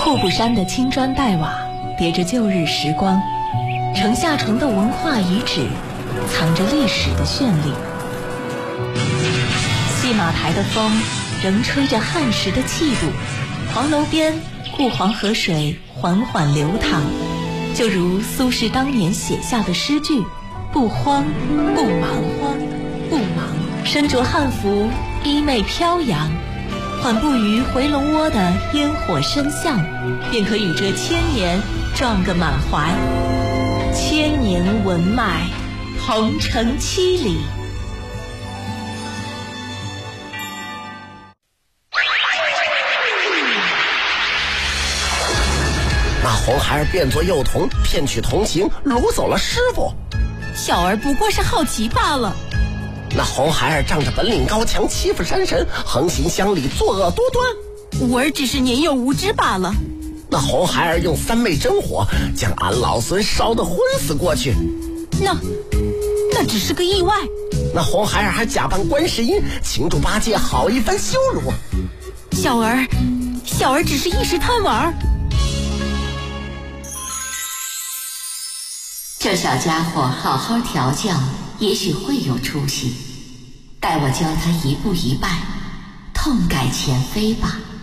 户部山的青砖黛瓦叠着旧日时光，城下城的文化遗址藏着历史的绚丽。戏马台的风仍吹着汉时的气度，黄楼边故黄河水缓缓流淌，就如苏轼当年写下的诗句：不慌不忙，不忙，身着汉服，衣袂飘扬，缓步于回龙窝的烟火深巷，便可与这千年撞个满怀。千年文脉，红尘七里。 那红孩儿变作幼童，骗取同行，掳走了师傅。 小儿不过是好奇罢了。 那红孩儿仗着本领高强，欺负山神，横行乡里，作恶多端。 吾儿只是年幼无知罢了。 那红孩儿用三昧真火将俺老孙烧得昏死过去。 那只是个意外。 那红孩儿还假扮观世音，请助八戒好一番羞辱。 小儿只是一时贪玩。 这小家伙好好调教，也许会有出息。待我教他一步一拜，痛改前非吧。